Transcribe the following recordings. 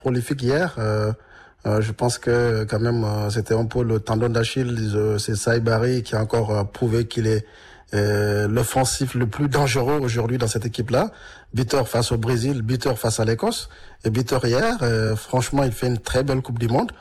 prolifique hier. Je pense que quand même c'était un peu le tendon d'Achille. C'est Saïbari qui a encore prouvé qu'il est l'offensif le plus dangereux aujourd'hui dans cette équipe-là. Buteur face au Brésil, buteur face à l'Écosse. Et buteur hier, franchement, il fait une très belle Coupe du Monde.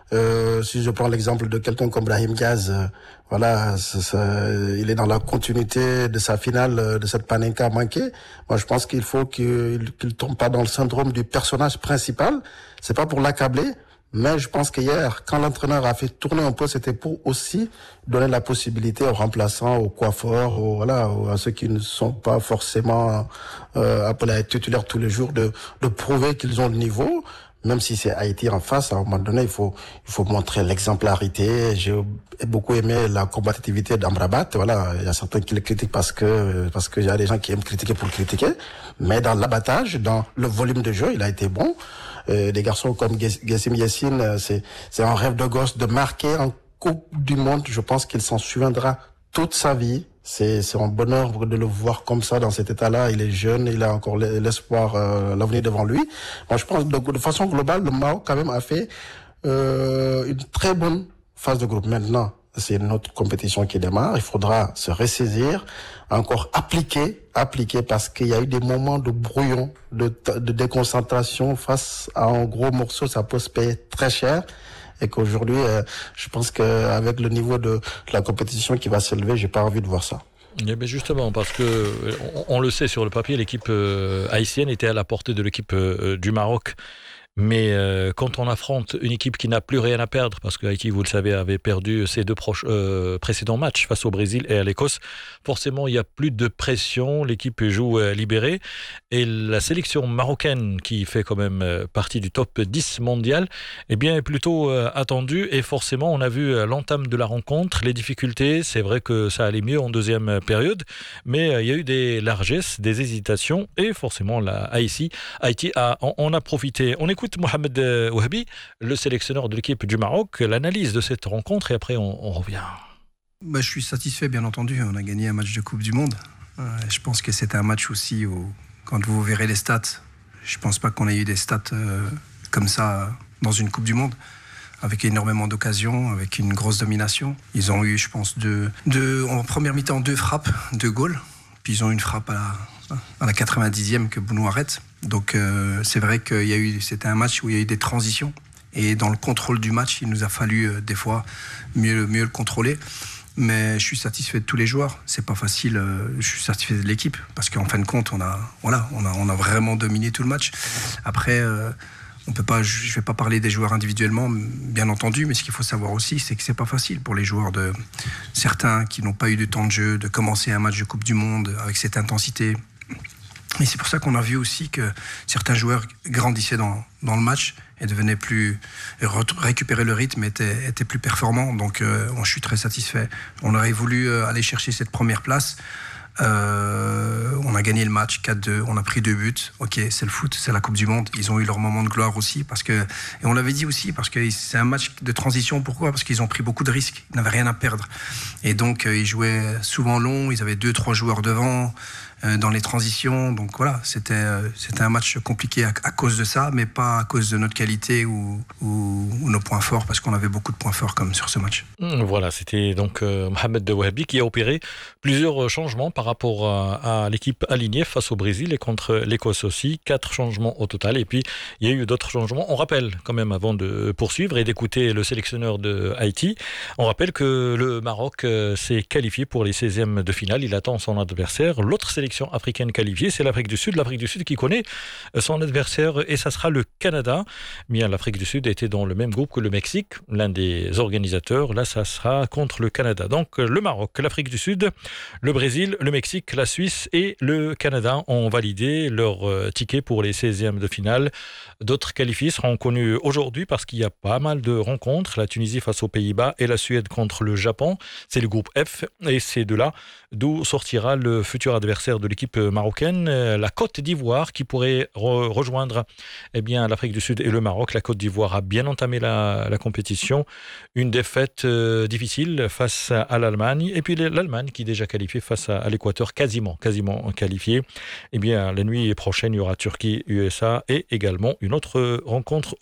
Si je prends l'exemple de quelqu'un comme Brahim Diaz, voilà, il est dans la continuité de sa finale, de cette Panenka manquée. Moi, je pense qu'il faut qu'il tombe pas dans le syndrome du personnage principal. C'est pas pour l'accabler, mais je pense qu'hier, quand l'entraîneur a fait tourner un peu, c'était pour aussi donner la possibilité aux remplaçants, aux coiffeurs, à ceux qui ne sont pas forcément appelés à être titulaires tous les jours, de prouver qu'ils ont le niveau. Même si c'est Haïti en face, à un moment donné, il faut montrer l'exemplarité. J'ai beaucoup aimé la combativité d'Amrabat. Voilà, il y a certains qui le critiquent parce que il y a des gens qui aiment critiquer pour le critiquer. Mais dans l'abattage, dans le volume de jeu, il a été bon. Des garçons comme Gessim Yessine, c'est un rêve de gosse de marquer en Coupe du Monde. Je pense qu'il s'en souviendra toute sa vie. C'est un bonheur de le voir comme ça dans cet état-là. Il est jeune, il a encore l'espoir, l'avenir devant lui. Moi, je pense de façon globale, le Maroc quand même a fait une très bonne phase de groupe. Maintenant, c'est notre compétition qui démarre. Il faudra se ressaisir, encore appliquer parce qu'il y a eu des moments de brouillon, de déconcentration face à un gros morceau. Ça peut se payer très cher. Et qu'aujourd'hui, je pense qu'avec le niveau de la compétition qui va s'élever, j'ai pas envie de voir ça. Eh bien justement, parce que on le sait sur le papier, l'équipe haïtienne était à la portée de l'équipe du Maroc. Mais quand on affronte une équipe qui n'a plus rien à perdre, parce que Haïti, vous le savez, avait perdu ses deux précédents matchs face au Brésil et à l'Écosse, forcément, il n'y a plus de pression, l'équipe joue libérée. Et la sélection marocaine, qui fait quand même partie du top 10 mondial, eh bien, est plutôt attendue. Et forcément, on a vu l'entame de la rencontre, les difficultés. C'est vrai que ça allait mieux en deuxième période, mais il y a eu des largesses, des hésitations. Et forcément, Haïti on a profité. On écoute Mohamed Ouhabi, le sélectionneur de l'équipe du Maroc, l'analyse de cette rencontre et après on revient. Je suis satisfait, bien entendu. On a gagné un match de Coupe du Monde. Je pense que c'était un match aussi où, quand vous verrez les stats, je ne pense pas qu'on ait eu des stats comme ça dans une Coupe du Monde, avec énormément d'occasions, avec une grosse domination. Ils ont eu, je pense, en première mi-temps, 2 frappes, 2 goals. Puis ils ont eu une frappe à la 90e que Bounou arrête. Donc c'est vrai que c'était un match où il y a eu des transitions. Et dans le contrôle du match, il nous a fallu des fois mieux le contrôler. Mais je suis satisfait de tous les joueurs. C'est pas facile. Je suis satisfait de l'équipe parce qu'en fin de compte, on a vraiment dominé tout le match. Après, je vais pas parler des joueurs individuellement, bien entendu. Mais ce qu'il faut savoir aussi, c'est que c'est pas facile pour les joueurs certains qui n'ont pas eu de temps de jeu, de commencer un match de Coupe du Monde avec cette intensité. Et c'est pour ça qu'on a vu aussi que certains joueurs grandissaient dans le match et devenaient récupérer le rythme, étaient plus performants. Donc, je suis très satisfait. On aurait voulu aller chercher cette première place. On a gagné le match 4-2, on a pris 2 buts. Ok, c'est le foot, c'est la Coupe du Monde. Ils ont eu leur moment de gloire aussi et on l'avait dit aussi parce que c'est un match de transition. Pourquoi ? Parce qu'ils ont pris beaucoup de risques, ils n'avaient rien à perdre. Et donc ils jouaient souvent long, ils avaient 2-3 joueurs devant dans les transitions. Donc voilà, c'était un match compliqué à cause de ça, mais pas à cause de notre qualité ou nos points forts, parce qu'on avait beaucoup de points forts comme sur ce match. Voilà, c'était donc Mohamed Ouhabi qui a opéré plusieurs changements par rapport à l'équipe alignée face au Brésil et contre l'Écosse aussi. 4 changements au total. Et puis, il y a eu d'autres changements. On rappelle quand même, avant de poursuivre et d'écouter le sélectionneur de Haïti, on rappelle que le Maroc s'est qualifié pour les 16e de finale. Il attend son adversaire. L'autre sélection africaine qualifiée, c'est l'Afrique du Sud. L'Afrique du Sud qui connaît son adversaire et ça sera le Canada. Bien, l'Afrique du Sud était dans le même groupe que le Mexique, l'un des organisateurs. Là, ça sera contre le Canada. Donc, le Maroc, l'Afrique du Sud, le Brésil, le Mexique, la Suisse et le Canada ont validé leur ticket pour les 16e de finale. D'autres qualifiés seront connus aujourd'hui parce qu'il y a pas mal de rencontres. La Tunisie face aux Pays-Bas et la Suède contre le Japon. C'est le groupe F et c'est de là d'où sortira le futur adversaire de l'équipe marocaine, la Côte d'Ivoire, qui pourrait rejoindre l'Afrique du Sud et le Maroc. La Côte d'Ivoire a bien entamé la compétition. Une défaite difficile face à l'Allemagne. Et puis l'Allemagne qui est déjà qualifiée face à l'Équateur, quasiment qualifiée. La nuit prochaine, il y aura Turquie-USA et également une autre rencontre